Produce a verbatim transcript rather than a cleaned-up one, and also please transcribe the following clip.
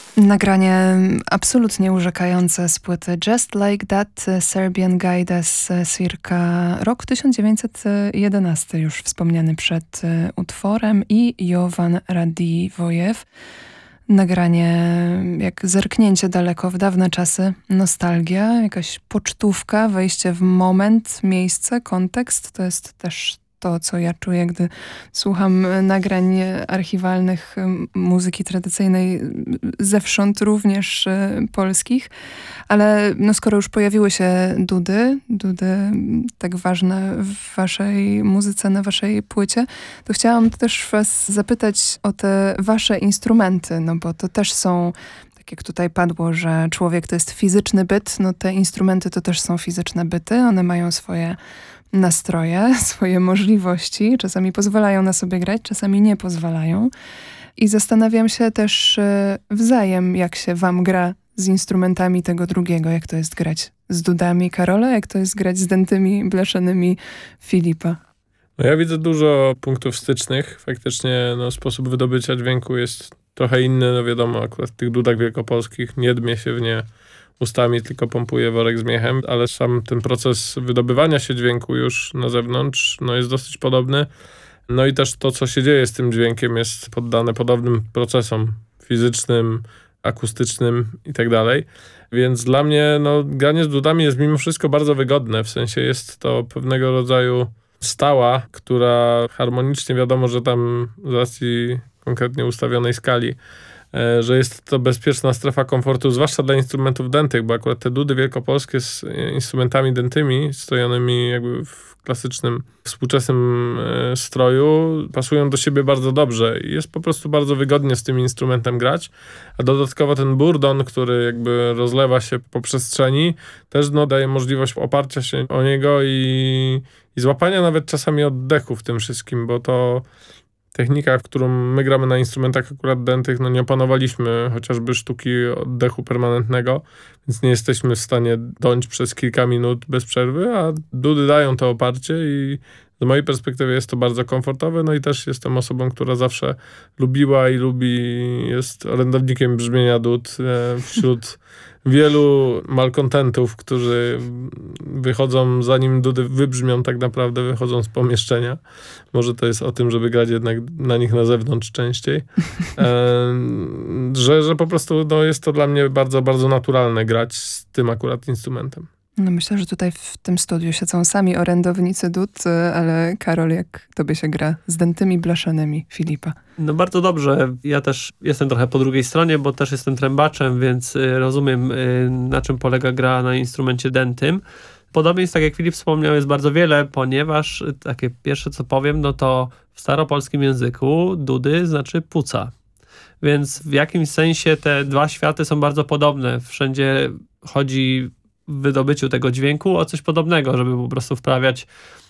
Nagranie absolutnie urzekające z płyty Just Like That, Serbian Guides, circa rok tysiąc dziewięćset jedenasty, już wspomniany przed utworem, i Jovan Radivojew. Nagranie jak zerknięcie daleko w dawne czasy, nostalgia, jakaś pocztówka, wejście w moment, miejsce, kontekst. To jest też to, co ja czuję, gdy słucham nagrań archiwalnych muzyki tradycyjnej, zewsząd również polskich. Ale no, skoro już pojawiły się dudy, dudy tak ważne w waszej muzyce, na waszej płycie, to chciałam też was zapytać o te wasze instrumenty, no bo to też są, tak jak tutaj padło, że człowiek to jest fizyczny byt, no te instrumenty to też są fizyczne byty, one mają swoje nastroje, swoje możliwości, czasami pozwalają na sobie grać, czasami nie pozwalają. I zastanawiam się też wzajem, jak się wam gra z instrumentami tego drugiego, jak to jest grać z dudami Karola, jak to jest grać z dętymi blaszanymi Filipa. No ja widzę dużo punktów stycznych. Faktycznie no, sposób wydobycia dźwięku jest trochę inny. No wiadomo, akurat w tych dudach wielkopolskich nie dmie się w nie ustami, tylko pompuje worek z miechem, ale sam ten proces wydobywania się dźwięku już na zewnątrz no, jest dosyć podobny. No i też to, co się dzieje z tym dźwiękiem, jest poddane podobnym procesom fizycznym, akustycznym i tak dalej. Więc dla mnie no, granie z dudami jest mimo wszystko bardzo wygodne. W sensie jest to pewnego rodzaju stała, która harmonicznie, wiadomo, że tam z racji konkretnie ustawionej skali, że jest to bezpieczna strefa komfortu, zwłaszcza dla instrumentów dętych, bo akurat te dudy wielkopolskie z instrumentami dętymi, stojonymi jakby w klasycznym, współczesnym stroju, pasują do siebie bardzo dobrze i jest po prostu bardzo wygodnie z tym instrumentem grać, a dodatkowo ten burdon, który jakby rozlewa się po przestrzeni, też no, daje możliwość oparcia się o niego i, i złapania nawet czasami oddechu w tym wszystkim, bo to technika, w którą my gramy na instrumentach akurat dętych, no nie opanowaliśmy chociażby sztuki oddechu permanentnego, więc nie jesteśmy w stanie dąć przez kilka minut bez przerwy, a dudy dają to oparcie i z mojej perspektywy jest to bardzo komfortowe, no i też jestem osobą, która zawsze lubiła i lubi, jest orędownikiem brzmienia dud wśród wielu malkontentów, którzy wychodzą, zanim dudy wybrzmią, tak naprawdę wychodzą z pomieszczenia. Może to jest o tym, żeby grać jednak na nich na zewnątrz częściej. E, że, że po prostu no, jest to dla mnie bardzo, bardzo naturalne grać z tym akurat instrumentem. No myślę, że tutaj w tym studiu siedzą sami orędownicy dud, ale Karol, jak tobie się gra z dętymi blaszanymi Filipa? No bardzo dobrze. Ja też jestem trochę po drugiej stronie, bo też jestem trębaczem, więc rozumiem, na czym polega gra na instrumencie dętym. Podobieństw, tak jak Filip wspomniał, jest bardzo wiele, ponieważ takie pierwsze, co powiem, no to w staropolskim języku dudy znaczy puca. Więc w jakimś sensie te dwa światy są bardzo podobne. Wszędzie chodzi w wydobyciu tego dźwięku o coś podobnego, żeby po prostu wprawiać